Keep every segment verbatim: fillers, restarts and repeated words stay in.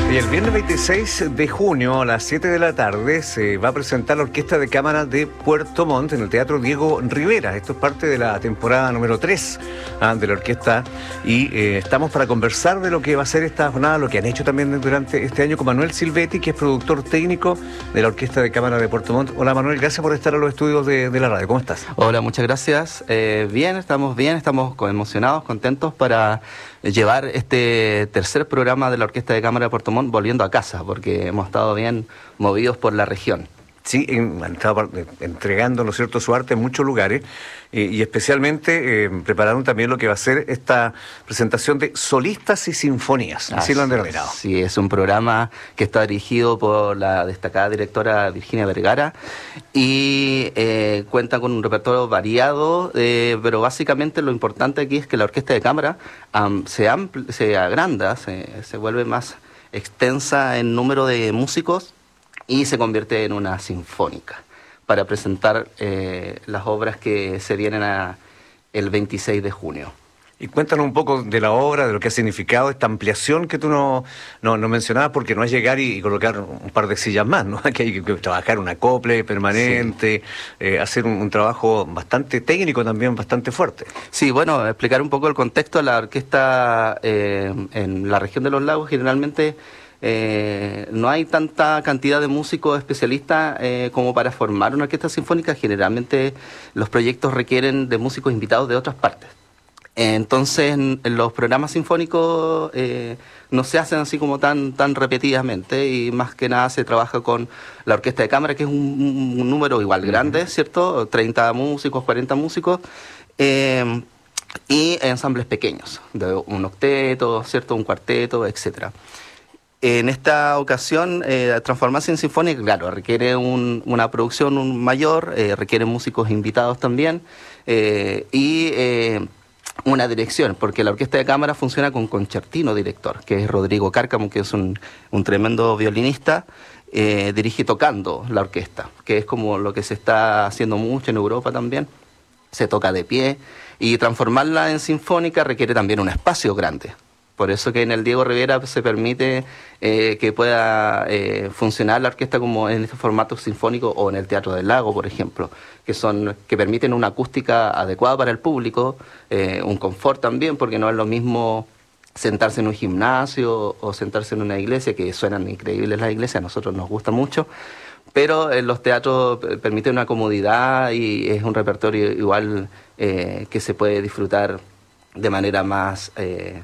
Y el viernes veintiséis de junio a las siete de la tarde se va a presentar la Orquesta de Cámara de Puerto Montt en el Teatro Diego Rivera. Esto es parte de la temporada número tres ah, de la orquesta y eh, estamos para conversar de lo que va a ser esta jornada, lo que han hecho también durante este año con Manuel Silvetti, que es productor técnico de la Orquesta de Cámara de Puerto Montt. Hola Manuel, gracias por estar en los estudios de, de la radio. ¿Cómo estás? Hola, muchas gracias. Eh, bien, estamos bien, estamos emocionados, contentos para llevar este tercer programa de la Orquesta de Cámara de Puerto Montt volviendo a casa, porque hemos estado bien movidos por la región. Sí, han estado entregando, ¿no es cierto?, su arte en muchos lugares eh, y especialmente eh, prepararon también lo que va a ser esta presentación de solistas y sinfonías, así, así lo han denominado. Sí, es un programa que está dirigido por la destacada directora Virginia Vergara y eh, cuenta con un repertorio variado, eh, pero básicamente lo importante aquí es que la Orquesta de Cámara um, se, ampl- se agranda, se, se vuelve más extensa en número de músicos y se convierte en una sinfónica para presentar eh, las obras que se vienen a el veintiséis de junio. Y cuéntanos un poco de la obra, de lo que ha significado esta ampliación que tú no, no, no mencionabas, porque no es llegar y, y colocar un par de sillas más, ¿no? Aquí hay que trabajar un acople permanente, sí. eh, hacer un, un trabajo bastante técnico también, bastante fuerte. Sí, bueno, explicar un poco el contexto. La orquesta eh, en la región de los lagos generalmente Eh, no hay tanta cantidad de músicos especialistas eh, como para formar una orquesta sinfónica. Generalmente los proyectos requieren de músicos invitados de otras partes. Entonces los programas sinfónicos eh, no se hacen así como tan, tan repetidamente y más que nada se trabaja con la orquesta de cámara, que es un, un número igual grande, ¿cierto? treinta músicos, cuarenta músicos. Eh, y ensambles pequeños, de un octeto, ¿cierto? Un cuarteto, etcétera. En esta ocasión, eh, transformarse en sinfónica, claro, requiere un, una producción un mayor, eh, requiere músicos invitados también eh, y eh, una dirección, porque la orquesta de cámara funciona con concertino director, que es Rodrigo Cárcamo, que es un, un tremendo violinista, eh, dirige tocando la orquesta, que es como lo que se está haciendo mucho en Europa también, se toca de pie, y transformarla en sinfónica requiere también un espacio grande. Por eso que en el Diego Rivera se permite eh, que pueda eh, funcionar la orquesta como en este formato sinfónico o en el Teatro del Lago, por ejemplo, que son que permiten una acústica adecuada para el público, eh, un confort también, porque no es lo mismo sentarse en un gimnasio o sentarse en una iglesia, que suenan increíbles las iglesias, a nosotros nos gusta mucho, pero en los teatros permiten una comodidad y es un repertorio igual eh, que se puede disfrutar de manera más... Eh,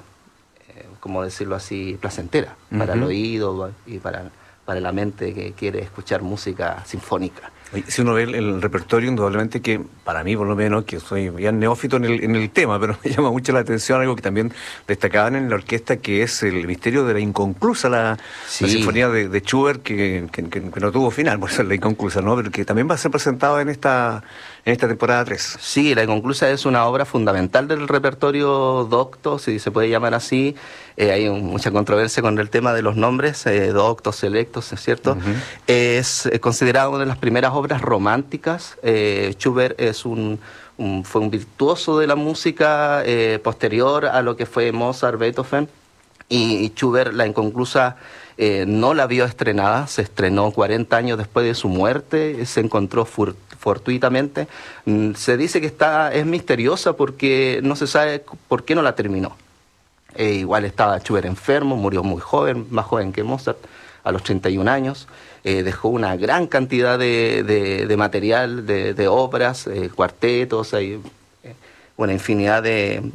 como decirlo así, placentera, uh-huh. para el oído y para, para la mente que quiere escuchar música sinfónica. Si uno ve el, el repertorio, indudablemente que, para mí por lo menos, que soy bien neófito en el, en el tema, pero me llama mucho la atención algo que también destacaban en la orquesta, que es el misterio de la inconclusa, la, sí. la sinfonía de, de Schubert, que, que, que, que no tuvo final, por eso es la inconclusa, ¿no? Pero que también va a ser presentado en esta, en esta temporada tres. Sí, la inconclusa es una obra fundamental del repertorio docto, si se puede llamar así. Eh, hay un, mucha controversia con el tema de los nombres, eh, doctos, selectos, ¿es cierto? Uh-huh. Es eh, considerado una de las primeras obras románticas. Eh, Schubert es un, un, fue un virtuoso de la música eh, posterior a lo que fue Mozart, Beethoven, y, y Schubert, la inconclusa, eh, no la vio estrenada, se estrenó cuarenta años después de su muerte, se encontró fur, fortuitamente. Mm, se dice que está, es misteriosa porque no se sabe por qué no la terminó. Eh, igual estaba Schubert enfermo, murió muy joven, más joven que Mozart, a los treinta y un años. Eh, dejó una gran cantidad de, de, de material, de, de obras, eh, cuartetos, hay eh, una infinidad de,